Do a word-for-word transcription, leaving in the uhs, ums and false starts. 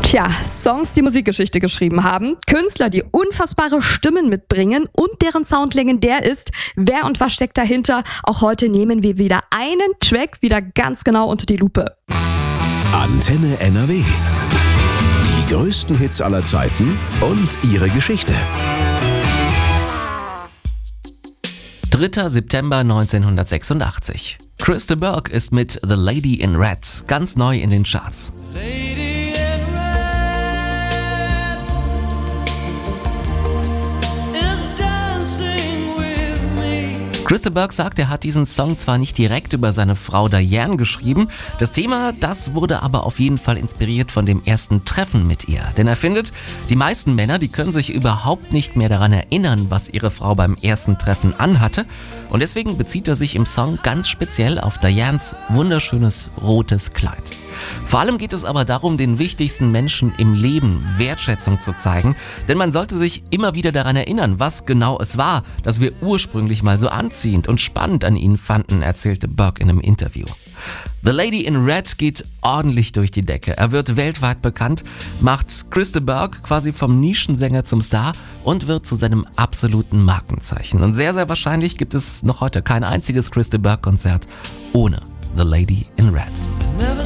Tja, Songs, die Musikgeschichte geschrieben haben, Künstler, die unfassbare Stimmen mitbringen und deren Sound legendär ist. Wer und was steckt dahinter? Auch heute nehmen wir wieder einen Track wieder ganz genau unter die Lupe. Antenne N R W. Die größten Hits aller Zeiten und ihre Geschichte. dritter September neunzehnhundertsechsundachtzig. Chris de Burgh ist mit The Lady in Red ganz neu in den Charts. Chris de Burgh sagt, er hat diesen Song zwar nicht direkt über seine Frau Diane geschrieben, das Thema, das wurde aber auf jeden Fall inspiriert von dem ersten Treffen mit ihr. Denn er findet, die meisten Männer, die können sich überhaupt nicht mehr daran erinnern, was ihre Frau beim ersten Treffen anhatte. Und deswegen bezieht er sich im Song ganz speziell auf Dianes wunderschönes rotes Kleid. Vor allem geht es aber darum, den wichtigsten Menschen im Leben Wertschätzung zu zeigen, denn man sollte sich immer wieder daran erinnern, was genau es war, das wir ursprünglich mal so anziehend und spannend an ihnen fanden, erzählte Burgh in einem Interview. The Lady in Red geht ordentlich durch die Decke. Er wird weltweit bekannt, macht Chris de Burgh quasi vom Nischensänger zum Star und wird zu seinem absoluten Markenzeichen. Und sehr, sehr wahrscheinlich gibt es noch heute kein einziges Chris de Burgh-Konzert ohne The Lady in Red.